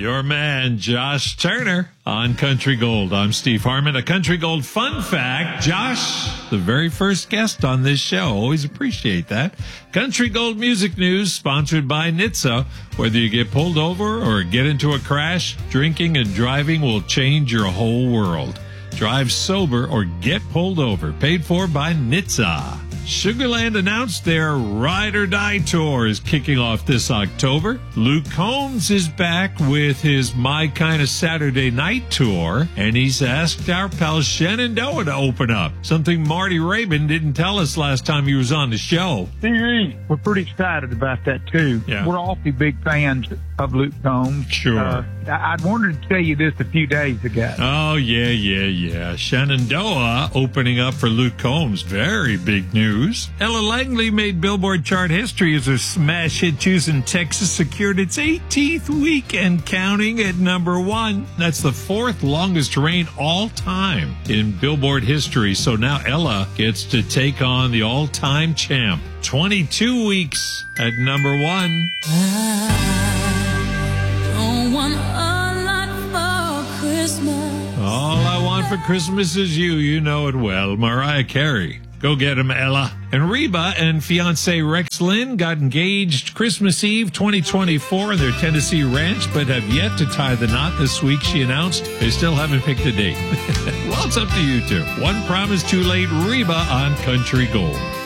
Your man, Josh Turner, on Country Gold. I'm Steve Harmon. A Country Gold fun fact. Josh, the very first guest on this show. Always appreciate that. Country Gold Music News, sponsored by NHTSA. Whether you get pulled over or get into a crash, drinking and driving will change your whole world. Drive sober or get pulled over. Paid for by NHTSA. Sugarland announced their Ride or Die tour is kicking off this October. Luke Combs is back with his My Kinda Saturday Night tour, and he's asked our pal Shenandoah to open up, something Marty Raybon didn't tell us last time he was on the show. We're pretty excited about that, too. Yeah. We're awfully big fans of Luke Combs. Sure. I wanted to tell you this a few days ago. Oh, yeah. Shenandoah opening up for Luke Combs. Very big news. Ella Langley made Billboard chart history as her smash hit Choosing Texas secured its 18th week and counting at number 1. That's the 4th longest reign all time in Billboard history. So now Ella gets to take on the all-time champ. 22 weeks at number 1. I don't want a lot for Christmas. All I want for Christmas is you. You know it well. Mariah Carey. Go get him, Ella. And Reba and fiancé Rex Lynn got engaged Christmas Eve 2024 in their Tennessee ranch, but have yet to tie the knot. This week, she announced they still haven't picked a date. Well, it's up to you two. One promise too late, Reba on Country Gold.